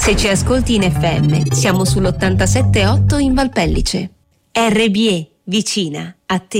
Se ci ascolti in FM, siamo sull'87.8 in Valpellice. RBE, vicina a te.